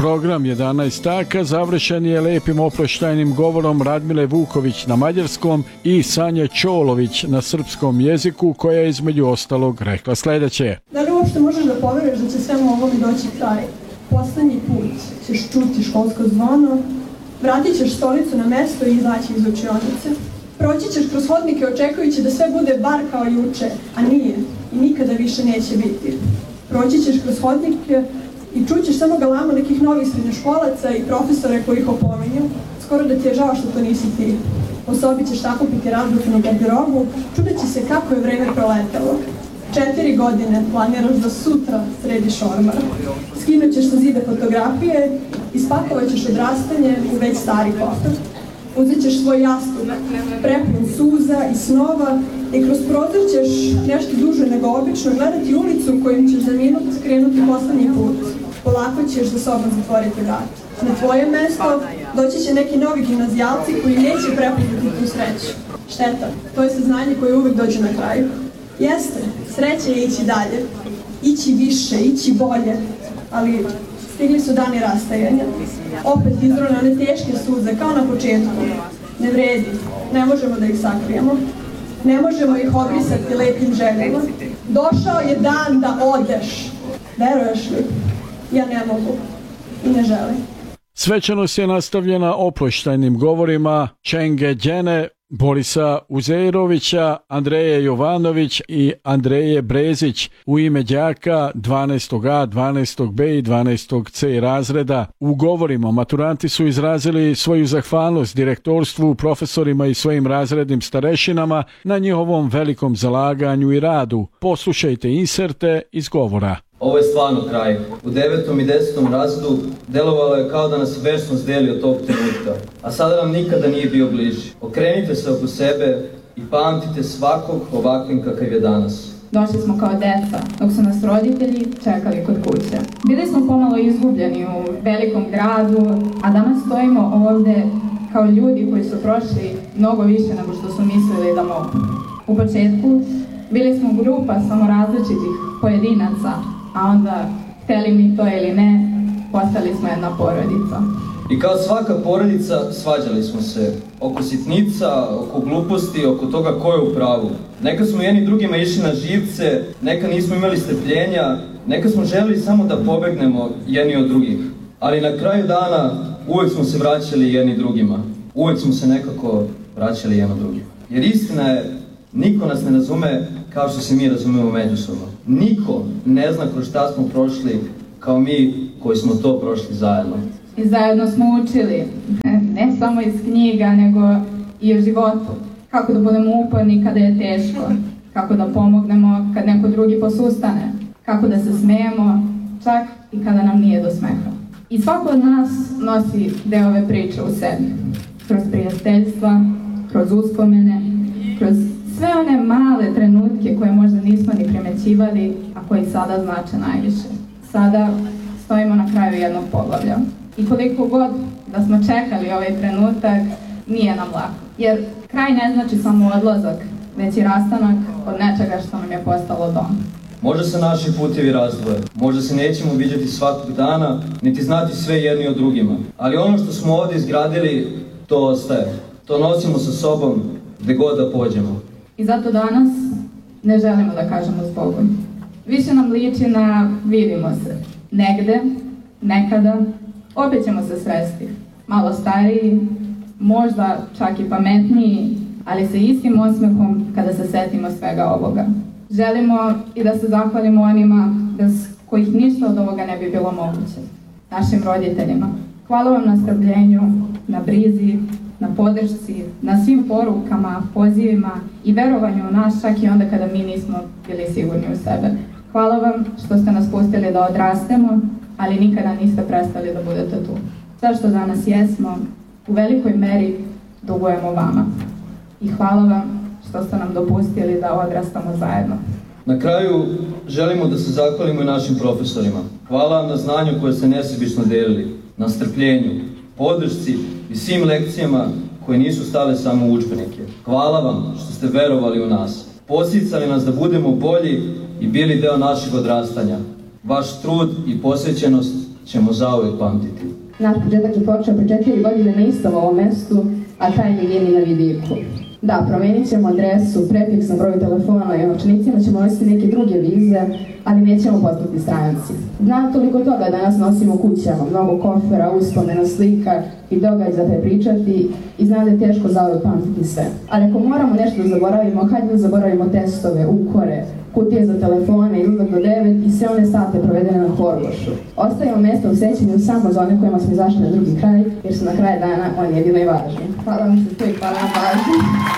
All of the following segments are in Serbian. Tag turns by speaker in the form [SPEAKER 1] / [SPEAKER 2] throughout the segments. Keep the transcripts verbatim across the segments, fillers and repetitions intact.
[SPEAKER 1] Program jedanaest taka završen je lepim oproštajnim govorom Radmile Vuković na mađarskom i Sanje Čolović na srpskom jeziku, koja je između ostalog rekla sljedeće.
[SPEAKER 2] Da li uopšte možeš da poveruješ da će svemu ovome doći kraj? Poslednji put ćeš čuti školsko zvono, vratit ćeš stolicu na mesto i izaći iz učionice. Proći ćeš kroz hodnike očekujući da sve bude bar kao juče, a nije i nikada više neće biti. Proći ćeš kroz hodnike i čućeš samo galamu nekih novih srednjoškolaca i profesore koji ih opominju, skoro da ti je žao što to nisi ti. U sobi ćeš sakupiti razbukanu garderobu, čudeći se kako je vreme proletelo. Četiri godine planiraš da sutra središ ormar. Skinut ćeš sa zida fotografije, ispakovat ćeš odrastanje u već stari kofer. Uzet ćeš svoj jastuk, prepun suza i snova i kroz prozor ćeš nešto duže nego obično gledati ulicu kojim ćeš za minut krenuti poslednji put. Polako ćeš za sobom zatvoriti vrat. Na tvoje mesto doći će neki novi gimnazijalci koji neće prepoznati tu sreću. Šteta, to je saznanje koje uvek dođe na kraju. Jeste, sreća je ići dalje, ići više, ići bolje, ali stigli su dani rastajanja. Opet izrone one teške suze, kao na početku. Ne vredi, ne možemo da ih sakrijemo, ne možemo ih obrisati lepim željama. Došao je dan da odeš. Veruješ li? Ja ne mogu i ne želim.
[SPEAKER 1] Svečanost je nastavljena oproštajnim govorima Čenge Đene, Borisa Uzejrovića, Andreje Jovanović i Andreje Brezić u ime đaka dvanaestog A, dvanaestog B i dvanaestog C razreda. U govorima maturanti su izrazili svoju zahvalnost direktorstvu, profesorima i svojim razrednim starešinama na njihovom velikom zalaganju i radu. Poslušajte inserte iz govora.
[SPEAKER 3] Ovo je stvarno kraj. U devetom i desetom razredu delovalo je kao da nas večnost deli od tog trenutka, a sada nam nikada nije bio bliži. Okrenite se oko sebe i pamtite svakog ovakvim kakav je danas.
[SPEAKER 4] Došli smo kao deca, dok su nas roditelji čekali kod kuće. Bili smo pomalo izgubljeni u velikom gradu, a danas stojimo ovde kao ljudi koji su prošli mnogo više nego što su mislili da mogu. U početku bili smo grupa samo različitih pojedinaca, a onda, hteli mi to ili ne, postali smo jedna porodica.
[SPEAKER 3] I kao svaka porodica svađali smo se. Oko sitnica, oko gluposti, oko toga ko je u pravu. Neka smo jedni drugima išli na živce, neka nismo imali strpljenja, neka smo želeli samo da pobegnemo jedni od drugih. Ali na kraju dana uvek smo se vraćali jedni drugima. Uvek smo se nekako vraćali jedno drugima. Jer istina je, niko nas ne razume kao što se mi razumemo međusobno. Niko ne zna kroz šta smo prošli kao mi koji smo to prošli zajedno.
[SPEAKER 4] I zajedno smo učili, ne samo iz knjiga, nego i o životu. Kako da budemo uporni kada je teško, kako da pomognemo kad neko drugi posustane, kako da se smejemo, čak i kada nam nije do smeha. I svako od nas nosi deo ove priče u sebi. Kroz prijateljstva, kroz uspomene, kroz sve one male trenutke koje možda nismo ni primećivali, a koji sada znače najviše. Sada stojimo na kraju jednog poglavlja. I koliko god da smo čekali ovaj trenutak, nije nam lako. Jer kraj ne znači samo odlazak, već i rastanak od nečega što nam je postalo dom.
[SPEAKER 3] Možda se naši putevi razdvoje, možda se nećemo viđati svakog dana, niti znati sve jedni od drugima. Ali ono što smo ovdje izgradili, to ostaje. To nosimo sa sobom gde god da pođemo.
[SPEAKER 4] I zato danas ne želimo da kažemo zbogom. Više nam liči na vidimo se. Negde, nekada, opet ćemo se sresti. Malo stariji, možda čak i pametniji, ali sa istim osmehom kada se setimo svega ovoga. Želimo i da se zahvalimo onima bez kojih ništa od ovoga ne bi bilo moguće. Našim roditeljima. Hvala vam na strpljenju, na brizi, na podršci, na svim porukama, pozivima i verovanju u nas čak i onda kada mi nismo bili sigurni u sebe. Hvala vam što ste nas pustili da odrastemo, ali nikada niste prestali da budete tu. Sve što danas jesmo, u velikoj meri dugujemo vama. I hvala vam što ste nam dopustili da odrastamo zajedno.
[SPEAKER 3] Na kraju želimo da se zahvalimo i našim profesorima. Hvala vam na znanju koje ste nesebično delili, na strpljenju, podršci i svim lekcijama koje nisu stale samo u udžbenike. Hvala vam što ste verovali u nas, podsticali nas da budemo bolji i bili deo našeg odrastanja. Vaš trud i posvećenost ćemo zauvek pamtiti.
[SPEAKER 4] Naš početak je počeo pre četiri godine na istom ovom mestu, a kraj milini na vidiku. Da, promenit ćemo adresu, prefiks na broju telefona i novčanicima ćemo nositi neke druge vize, ali nećemo postati stranci. Znam toliko toga danas nosimo kućama, mnogo kofera, uspomena, slika i događaja prepričati i znam da je teško zauvek pamtiti sve. Ali ako moramo nešto da zaboravimo, hajde da zaboravimo testove, ukore, kutije za telefone, izlazak do devet i sve one sate provedene na Horgošu. Ostavimo mesta u sećanju samo za one kojima smo izašli na drugi kraj, jer su na kraju dana oni jedino i važni. Hvala vam što tu i hvala vam važni.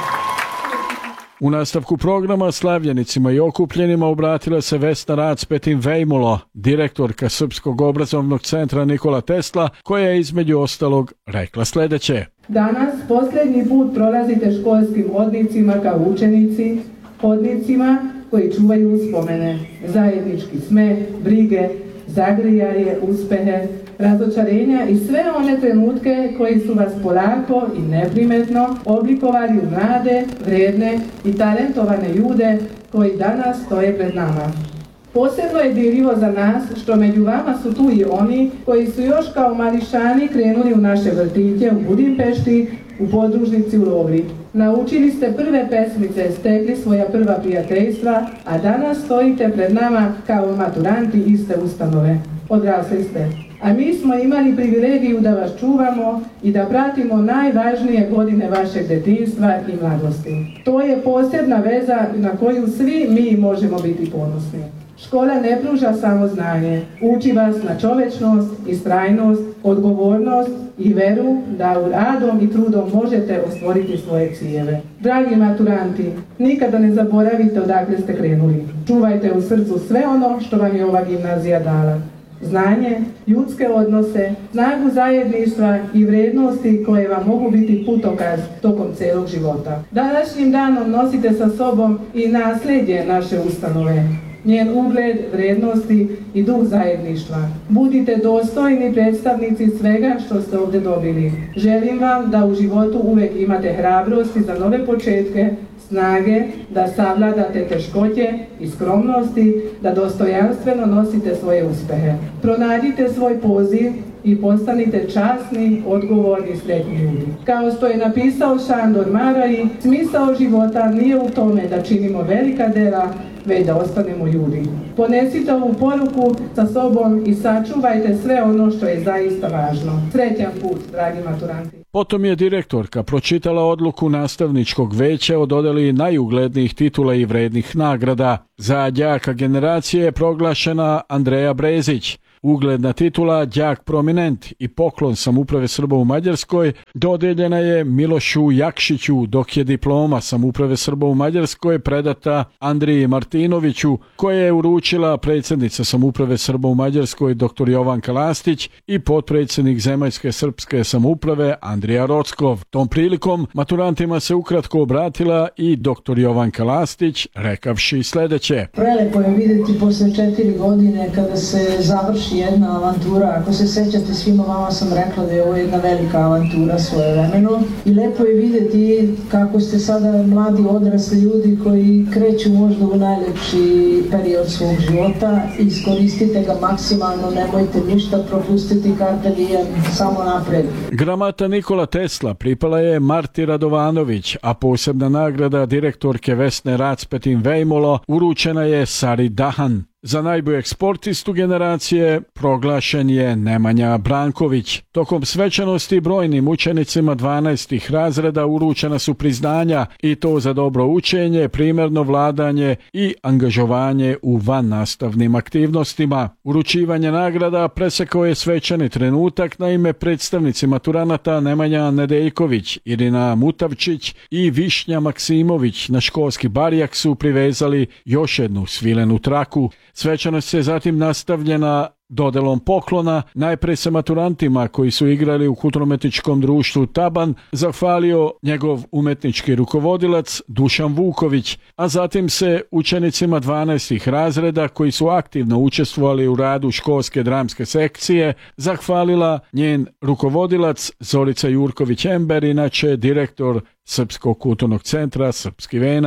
[SPEAKER 1] U nastavku programa slavljenicima i okupljenima obratila se Vesna Racpetin-Vejmulo, direktorka Srpskog obrazovnog centra Nikola Tesla, koja je između ostalog rekla sljedeće.
[SPEAKER 5] Danas posljednji put prolazite školskim hodnicima kao učenici, hodnicima koji čuvaju uspomene, zajednički smeh, brige, zagrijaje, uspehe, razočarenja i sve one trenutke koji su vas polako i neprimetno oblikovali u mlade, vredne i talentovane ljude koji danas stoje pred nama. Posebno je dirljivo za nas što među vama su tu i oni koji su još kao mališani krenuli u naše vrtiće u Budimpešti, u podružnici u Lovri. Naučili ste prve pesmice, stekli svoja prva prijateljstva, a danas stojite pred nama kao maturanti iste ustanove. Odrasli ste. A mi smo imali privilegiju da vas čuvamo i da pratimo najvažnije godine vašeg detinjstva i mladosti. To je posebna veza na koju svi mi možemo biti ponosni. Škola ne pruža samo znanje, uči vas na čovečnost, istrajnost, odgovornost i veru da u radom i trudom možete ostvariti svoje ciljeve. Dragi maturanti, nikada ne zaboravite odakle ste krenuli. Čuvajte u srcu sve ono što vam je ova gimnazija dala. Znanje, ljudske odnose, snagu zajedništva i vrednosti koje vam mogu biti putokaz tokom celog života. Današnjim danom nosite sa sobom i nasljeđe naše ustanove, njen ugled, vrednosti i duh zajedništva. Budite dostojni predstavnici svega što ste ovdje dobili. Želim vam da u životu uvek imate hrabrosti za nove početke, snage da savladate teškoće i skromnosti, da dostojanstveno nosite svoje uspehe. Pronađite svoj poziv i postanite časni, odgovorni i sretni ljudi. Kao što je napisao Šandor Maraji, smisao života nije u tome da činimo velika dela, već da ostanemo ljudi. Ponesite ovu poruku sa sobom i sačuvajte sve ono što je zaista važno. Srećan put, dragi maturanti.
[SPEAKER 1] Potom je direktorka pročitala odluku nastavničkog veća o dodeli najuglednijih titula i vrednih nagrada. Za đaka generacije je proglašena Andreja Brezić. Ugledna titula đak prominent i poklon Samouprave Srba u Mađarskoj dodeljena je Milošu Jakšiću, dok je diploma Samouprave Srba u Mađarskoj predata Andriji Martinoviću, koja je uručila predsjednica Samouprave Srba u Mađarskoj dr Jovanka Lastić i potpredsjednik Zemaljske srpske samouprave Andrija Rockov. Tom prilikom maturantima se ukratko obratila i dr Jovanka Lastić, rekavši sljedeće.
[SPEAKER 6] Prelepo je vidjeti posle četiri godine kada se završi jedna avantura. Ako se sećate, svima vama sam rekla da je ovo jedna velika avantura svojevremeno i lepo je vidjeti kako ste sada mladi odrasli ljudi koji kreću možda u najlepši period svog života. Iskoristite ga maksimalno, nemojte ništa propustiti, karta nije samo napred.
[SPEAKER 1] Gramata Nikola Tesla pripala je Marti Radovanović, a posebna nagrada direktorke Vesne Racpetin-Vejmulo uručena je Sari Dahan. Za najboljeg sportistu generacije proglašen je Nemanja Branković. Tokom svečanosti brojnim učenicima dvanaestih razreda uručena su priznanja i to za dobro učenje, primjerno vladanje i angažovanje u vannastavnim aktivnostima. Uručivanje nagrada presekao je svečani trenutak, naime predstavnici maturanata Nemanja Nedeljković, Irina Mutavčić i Višnja Maksimović na školski barjak su privezali još jednu svilenu traku. Svečanost je zatim nastavljena dodelom poklona. Najprej se maturantima koji su igrali u kulturno-umetničkom društvu Taban zahvalio njegov umetnički rukovodilac Dušan Vuković, a zatim se učenicima dvanaestih razreda koji su aktivno učestvovali u radu školske dramske sekcije zahvalila njen rukovodilac Zorica Jurković-Ember, inače direktor Srpskog kulturnog centra Srpski venac.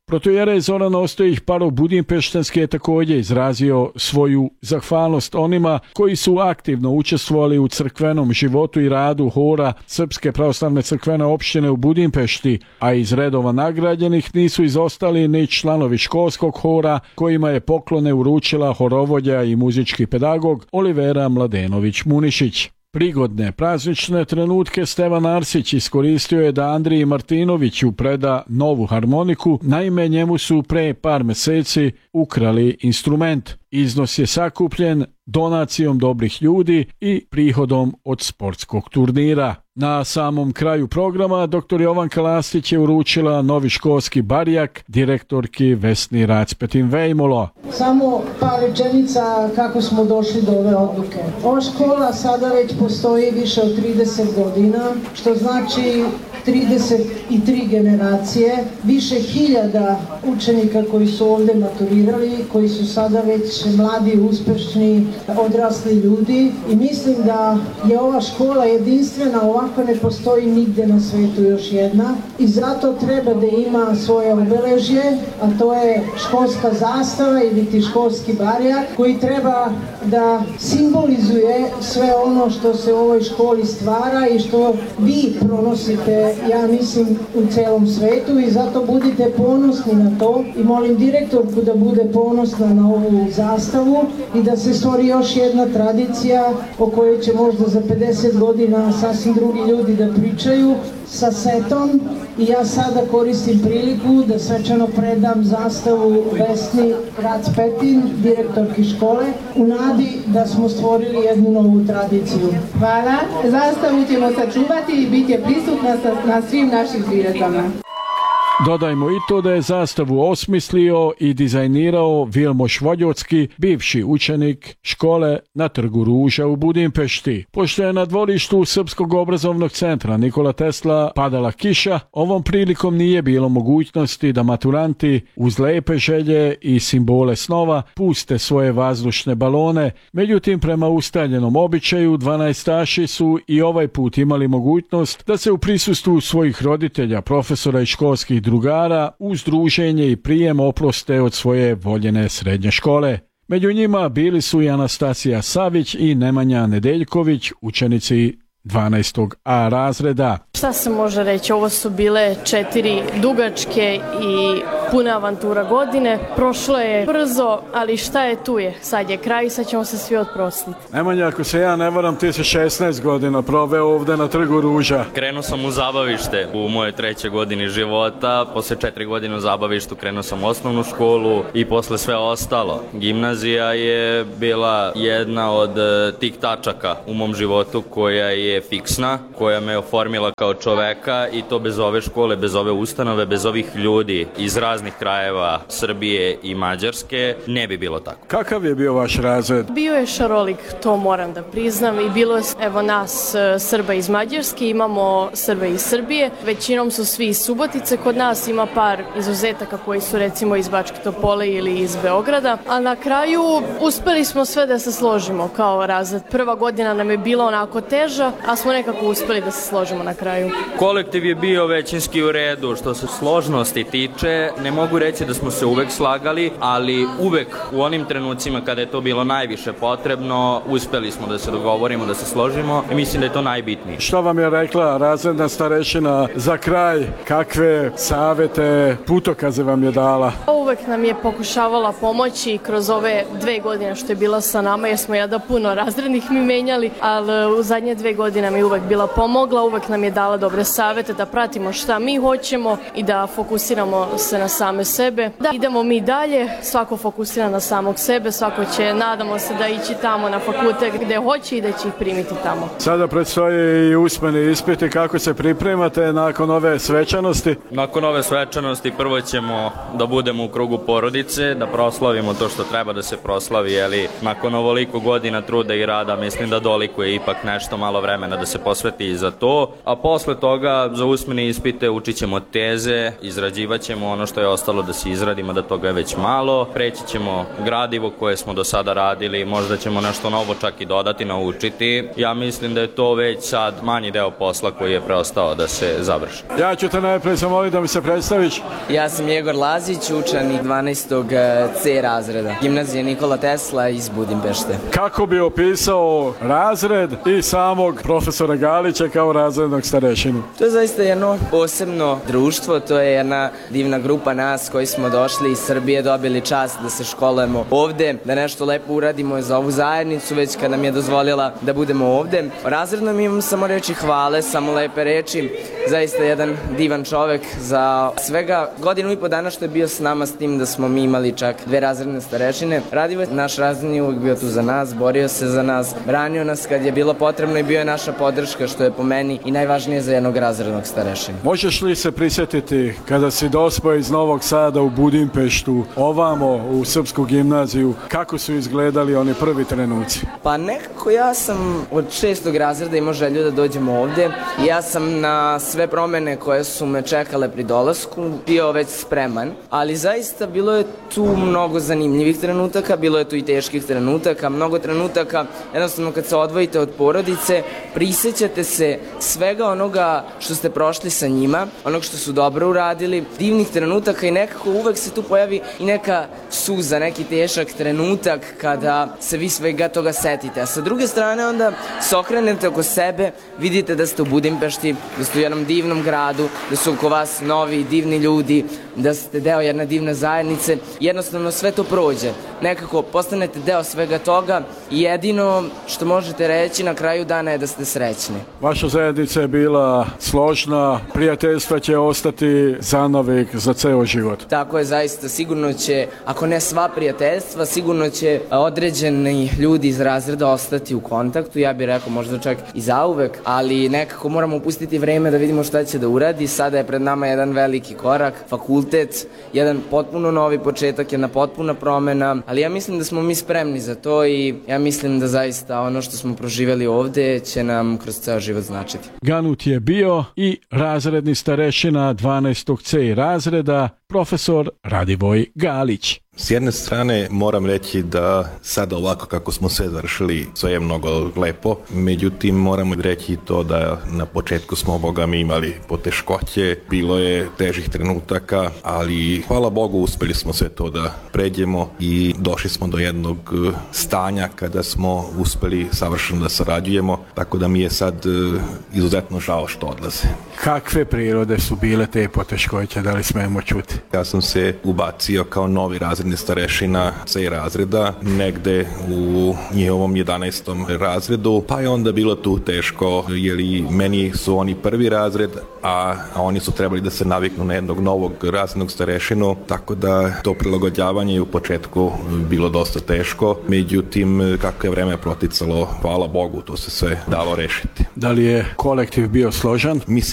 [SPEAKER 1] Protojere Zoran Ostojić parov Budimpeštanski je također izrazio svoju zahvalnost onima koji su aktivno učestvovali u crkvenom životu i radu hora Srpske pravoslavne crkvene opštine u Budimpešti, a iz redova nagrađenih nisu izostali ni članovi školskog hora kojima je poklone uručila horovodja i muzički pedagog Olivera Mladenović-Munišić. Prigodne praznične trenutke Stevan Arsić iskoristio je da Andriji Martinoviću preda novu harmoniku, naime njemu su pre par meseci ukrali instrument. Iznos je sakupljen donacijom dobrih ljudi i prihodom od sportskog turnira. Na samom kraju programa doktor Jovanka Lastić je uručila novi školski barijak direktorki Vesni Racpetin-Vejmolo.
[SPEAKER 6] Samo par rečenica kako smo došli do ove odluke. Ova škola sada već postoji više od trideset godina, što znači trideset tri generacije, više hiljada učenika koji su ovdje maturirali, koji su sada već mladi, uspešni, odrasli ljudi i mislim da je ova škola jedinstvena, ovako ne postoji nigde na svetu još jedna i zato treba da ima svoje obeležje, a to je školska zastava ili ti školski barijak koji treba da simbolizuje sve ono što se u ovoj školi stvara i što vi pronosite, ja mislim, u celom svetu i zato budite ponosni na to i molim direktorku da bude ponosna na ovu zastavu i da se stvori još jedna tradicija o kojoj će možda za pedeset godina sasvim drugi ljudi da pričaju sa setom i ja sada koristim priliku da svečano predam zastavu Vesni Racpetin, direktorki škole, u nadi da smo stvorili jednu novu tradiciju.
[SPEAKER 5] Hvala. Zastavu ćemo sačuvati i bit je prisutna na svim našim priredbama.
[SPEAKER 1] Dodajmo i to da je zastavu osmislio i dizajnirao Vilmoš Vodjocki, bivši učenik škole na Trgu Ruža u Budimpešti. Pošto je na dvorištu Srpskog obrazovnog centra Nikola Tesla padala kiša, ovom prilikom nije bilo mogućnosti da maturanti uz lepe želje i simbole snova puste svoje vazdušne balone. Međutim, prema ustaljenom običaju, dvanaestaši su i ovaj put imali mogućnost da se u prisustvu svojih roditelja, profesora i školskih drugara uz druženje i prijem oproste od svoje voljene srednje škole. Među njima bili su i Anastasija Savić i Nemanja Nedeljković, učenici dvanaestog A razreda.
[SPEAKER 7] Šta se može reći? Ovo su bile četiri dugačke i pune avantura godine. Prošlo je brzo, ali šta je tu je. Sad je kraj, sad ćemo se svi otprostiti.
[SPEAKER 1] Nemanja, ako se ja ne varam, ti si šesnaest godina proveo ovde na Trgu Ruža.
[SPEAKER 8] Krenuo sam u zabavište u moje trećoj godini života. Posle četiri godine u zabavištu krenuo sam u osnovnu školu i posle sve ostalo. Gimnazija je bila jedna od tih tačaka u mom životu koja je fiksna, koja me oformila kao čoveka i to bez ove škole, bez ove ustanove, bez ovih ljudi iz raznih krajeva Srbije i Mađarske ne bi bilo tako.
[SPEAKER 1] Kakav je bio vaš razred?
[SPEAKER 7] Bio je šarolik, to moram da priznam i bilo je, evo nas Srba iz Mađarske, imamo Srbe iz Srbije, većinom su svi iz Subotice, kod nas ima par izuzetaka koji su recimo iz Bačke Topole ili iz Beograda, a na kraju uspeli smo sve da se složimo kao razred. Prva godina nam je bila onako teža, a smo nekako uspeli da se složimo na kraju.
[SPEAKER 8] Kolektiv je bio većinski u redu. Što se složnosti tiče, ne mogu reći da smo se uvek slagali, ali uvek u onim trenucima kada je to bilo najviše potrebno, uspeli smo da se dogovorimo, da se složimo i mislim da je to najbitnije.
[SPEAKER 1] Šta vam je rekla razredna starešina za kraj? Kakve savete, putokaze vam je dala?
[SPEAKER 7] Uvek nam je pokušavala pomoći kroz ove dve godine što je bila sa nama, jer smo jada puno razrednih mi menjali, ali u zadnje dve godine mi je uvek bila pomogla, uvek nam je dala dobre savete da pratimo šta mi hoćemo i da fokusiramo se na same sebe. Da idemo mi dalje, svako fokusira na samog sebe, svako će, nadamo se da ići tamo na fakultet gde hoće i da će ih primiti tamo.
[SPEAKER 1] Sada predstoje i usmeni ispiti, kako se pripremate nakon ove svečanosti?
[SPEAKER 8] Nakon ove svečanosti prvo ćemo da budemo u krugu krugu porodice, da proslavimo to što treba da se proslavi, ali nakon ovoliko godina truda i rada mislim da dolikuje ipak nešto malo vremena da se posveti i za to, a posle toga za usmene ispite učit ćemo teze, izrađivat ćemo ono što je ostalo da se izradimo, da toga je već malo, preći ćemo gradivo koje smo do sada radili, možda ćemo nešto novo čak i dodati, naučiti. Ja mislim da je to već sad manji deo posla koji je preostao da se završi.
[SPEAKER 1] Ja ću te najprej zamoliti da mi se predstaviš.
[SPEAKER 9] Ja sam Jegor Lazić, učenik dvanaestog C razreda, gimnazije Nikola Tesla iz Budimpešte.
[SPEAKER 1] Kako bi opisao razred i samog profesora Galića kao razrednog starešinu?
[SPEAKER 9] To je zaista jedno posebno društvo, to je jedna divna grupa nas koji smo došli iz Srbije, dobili čast da se školujemo ovde, da nešto lepo uradimo za ovu zajednicu, već kad nam je dozvolila da budemo ovde. O razrednom imam samo reči hvale, samo lepe reči, zaista jedan divan čovek za svega godinu i po dana što je bio s nama, s tim da smo mi imali čak dve razredne starešine. Radivo, naš razredni uvijek bio tu za nas, borio se za nas, branio nas kad je bilo potrebno i bio je naša podrška, što je po meni i najvažnije za jednog razrednog starešina.
[SPEAKER 1] Možeš li se prisjetiti kada si dospao iz Novog Sada u Budimpeštu, ovamo u Srpsku gimnaziju, kako su izgledali oni prvi trenuci?
[SPEAKER 9] Pa nekako ja sam od šestog razreda imao želju da dođem ovde i ja sam na sve promene koje su me čekale pri dolasku bio već spreman, ali zaista bilo je tu mnogo zanimljivih trenutaka, bilo je tu i teških trenutaka, mnogo trenutaka, jednostavno kad se odvojite od porodice, prisjećate se svega onoga što ste prošli sa njima, onog što su dobro uradili, divnih trenutaka i nekako uvek se tu pojavi i neka suza, neki težak trenutak kada se vi svega toga setite. A sa druge strane onda se okrenete oko sebe, vidite da ste u Budimpešti, da ste u jednom divnom gradu, da su oko vas novi, divni ljudi, da ste deo jedne divne zajednice. Jednostavno sve to prođe. Nekako postanete deo svega toga i jedino što možete reći na kraju dana je da ste srećni.
[SPEAKER 1] Vaša zajednica je bila složna, prijateljstva će ostati zanavek za ceo život.
[SPEAKER 9] Tako je, zaista, sigurno će, ako ne sva prijateljstva, sigurno će određeni ljudi iz razreda ostati u kontaktu, ja bih rekao možda čak i zauvek, ali nekako moramo upustiti vreme da vidimo šta će da uradi. Sada je pred nama jedan veliki korak, fakultet, jedan potpuno novi početak, jedna potpuna promena, ali ja mislim da smo mi spremni za to i ja mislim da zaista ono što smo proživjeli ovde će nam kroz ceo život značiti.
[SPEAKER 1] Ganut je bio i razredni starešina dvanaestog C razreda, profesor Radivoj Galić.
[SPEAKER 10] S jedne strane moram reći da sada ovako kako smo sve završili, sve je mnogo lepo, međutim moramo reći to da na početku smo Boga mi imali poteškoće, bilo je težih trenutaka, ali hvala Bogu uspeli smo sve to da pređemo i došli smo do jednog stanja kada smo uspeli savršeno da sarađujemo, tako da mi je sad izuzetno žao što odlaze.
[SPEAKER 1] Kakve prirode su bile te poteškoće, da li smemo čuti?
[SPEAKER 10] Ja sam se ubacio kao novi razredni starešina C razreda, negde u njihovom jedanaestom razredu, pa je onda bilo tu teško, jer i meni su oni prvi razred, a, a oni su trebali da se naviknu na jednog novog razrednog starešinu, tako da to prilagođavanje u početku bilo dosta teško, međutim kako je vreme proticalo, hvala Bogu, to se sve dalo rešiti.
[SPEAKER 1] Da li je kolektiv bio složan?
[SPEAKER 10] Mislim